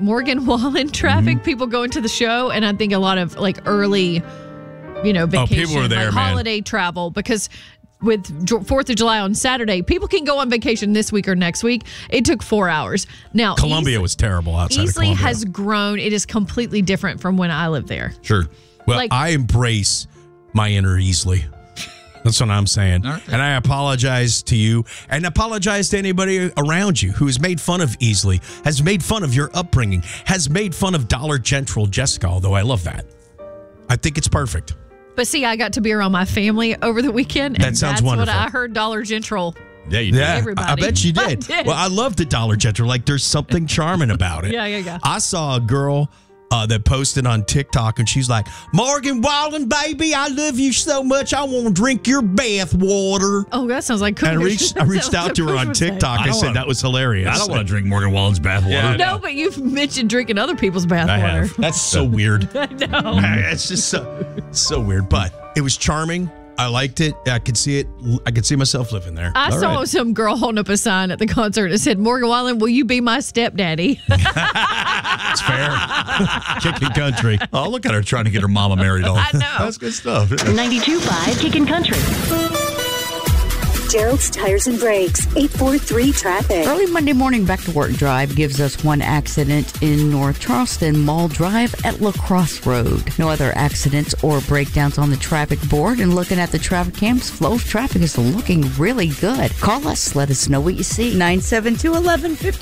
Morgan Wallen traffic, people going to the show, and I think a lot of like early, vacation, people were there, like man. holiday travel, because with 4th of July on Saturday, people can go on vacation this week or next week. It took 4 hours. Now, Columbia was terrible outside of Easley Columbia. has grown. It is completely different from when I lived there. Sure. Well, Like- I embrace my inner Easley. That's what I'm saying. All right. And I apologize to you and apologize to anybody around you who has made fun of Easley, has made fun of your upbringing, has made fun of Dollar General Jessica, although I love that. I think it's perfect. But see, I got to be around my family over the weekend. That and sounds that's wonderful. what I heard Dollar General. Yeah, you did. Yeah, Everybody. I bet you I did. did. Well, I love the Dollar General. Like, there's something charming about it. Yeah. I saw a girl that posted on TikTok, and she's like, Morgan Wallen, baby, I love you so much. I want to drink your bath water. Oh, that sounds like And Christmas. I reached out to her on TikTok. I said that was hilarious. I don't want to drink Morgan Wallen's bath water. Yeah. No, but you've mentioned drinking other people's bath I water. have. That's so weird. I know. It's just so weird. But it was charming. I liked it. I could see it. I could see myself living there. I saw some girl holding up a sign at the concert that said, Morgan Wallen, will you be my stepdaddy? It's fair. Kicking country. Oh, look at her trying to get her mama married off. I know. That's good stuff. 92.5 Kickin' Country. Gerald's Tires and Brakes, 843 traffic. Early Monday morning back to work drive gives us one accident in North Charleston, Mall Drive at La Crosse Road. No other accidents or breakdowns on the traffic board. And looking at the traffic cams, flow of traffic is looking really good. Call us, let us know what you see. 972-1150.